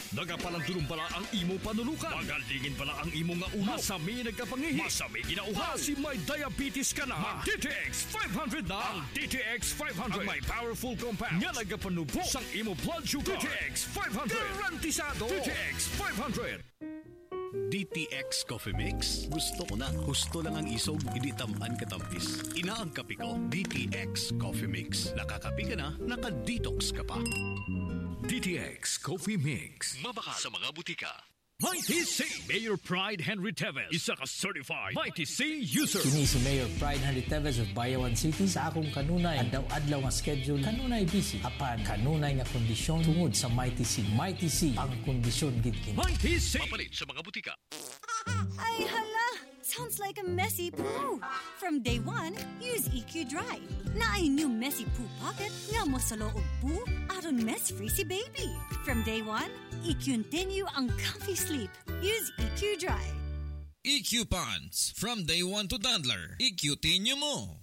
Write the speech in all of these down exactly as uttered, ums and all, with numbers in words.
Nagapalandulong pala ang imo panulukan. Magalingin pala ang imo nga ulo. Masami nagkapangihi. Masami ginauha. Si may diabetes ka na. D T X five hundred na. Ang D T X five hundred. Ang may powerful compound. Nga nagapanubo sang imo blood sugar. D T X five hundred. Garantisado. D T X five hundred. D T X Coffee Mix. Gusto ko na. Husto lang ang isog, hindi tamaan katampis. Ina ang kape ko, D T X Coffee Mix. Nakakapi ka na, naka-detox ka pa. D T X Coffee Mix. Mabaka sa mga butika. Mighty C. Mayor Pride Henry Teves. Isa ka certified Mighty C user. Kini si Mayor Pride Henry Teves of Bayawan City. Sa akong kanunay, adlaw-adlaw nga schedule, kanunay busy. Apan, kanunay nga kondisyon tungod sa Mighty C. Mighty C, ang kondisyon gid kini. Mighty C. Mapalit sa mga butika. Ay, hala! Sounds like a messy poo. From day one, use E Q Dry. Na ay new messy poo pocket nga mo sa loob poo aron mess-free si baby. From day one, E Q continue ang comfy sleep. Use E Q Dry. E Q Pants. From day one to toddler. E Q tinyo mo.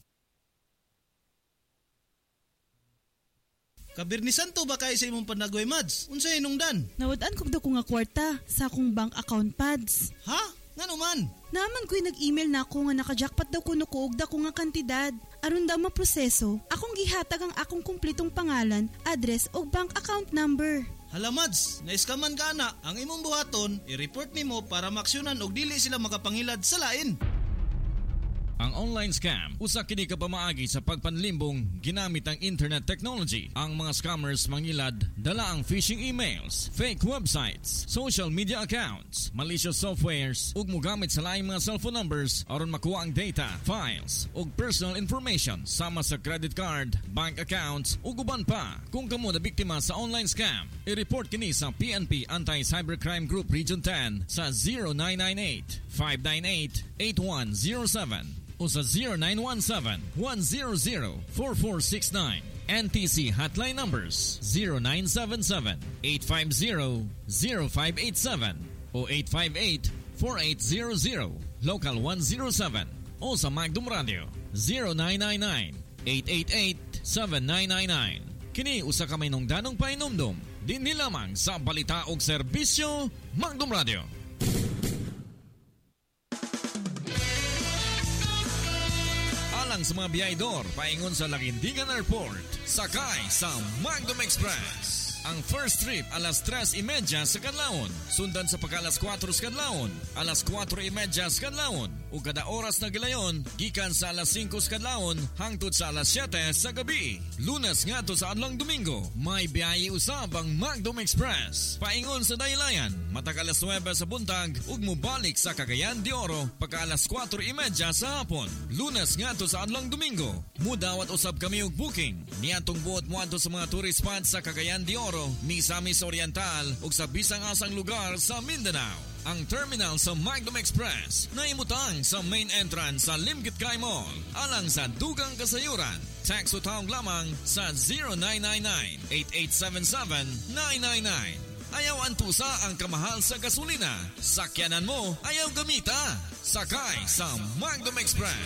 Kabirnisan to ba kayo sa imong panagway, Mads? Unsay inungdan? Nawad-an kog daw ko nga kwarta sa akong bank account pads. Ha? Nga naman? Naman ko'y nag-email na ako nga naka-jackpot daw ko nukuog da ko nga kantidad. Aron daw maproseso, akong gihatag ang akong kumplitong pangalan, address o bank account number. Hala, Mads, naiskaman ka na. Ang imong buhaton, i-report nimo para maksyonan og dili sila makapangilad sa lain. Ang online scam, usa kini ka pamaagi sa pagpanlimbong ginamit ang internet technology. Ang mga scammers mangilad dala ang phishing emails, fake websites, social media accounts, malicious softwares ug mogamit sa laing mga cellphone numbers aron makuha ang data, files ug personal information sama sa credit card, bank accounts ug uban pa. Kung kamo na biktima sa online scam, i-report kini sa P N P Anti-Cybercrime Group Region ten sa zero nine nine eight, five nine eight, eight one zero seven o sa zero nine one seven, one zero zero, four four six nine. N T C hotline numbers zero nine seven seven, eight five zero, zero five eight seven o eight five eight, four eight zero zero. Local one zero seven o sa Magdum Radio zero nine nine nine, eight eight eight, seven nine nine nine. Kini usa ka may nungdanong painomdom din nilamang sa balita og serbisyo Magdum Radio. Alang sa mga biyahedor paingon sa Laguindingan Airport, sakay sa Magdum Express. Ang first trip alas tres y media sa kadlawon, sundan sa pagka-alas kwatro sa kadlawon, alas kwatro y media sa kadlawon, ug kada oras na gilayon gikan sa alas singko sa kadlawon hangtod sa alas siyete sa gabi. Lunes ngadto sa adlong Domingo, may biyahe usab ang Magdum Express. Paingon sa daylayan, matag alas nuwebe sa buntag ug mobalik sa Cagayan de Oro pagka alas kwatro y media sa hapon. Lunes ngadto sa adlong Domingo, mudawat usab kami og booking niadtong buot moadto sa mga tourist spots sa Cagayan de Oro, Misamis Oriental ug sa bisang-asang lugar sa Mindanao. Ang terminal sa Magdum Express na imutang sa main entrance sa Limkit Kai Mall alang sa dugang kasayuran. Tax o tawag lamang sa zero nine nine nine, eight eight seven seven, nine nine nine. Ayaw antusa ang kamahal sa gasolina. Sakyanan mo, ayaw gamita. Sakay sa Magdum Express.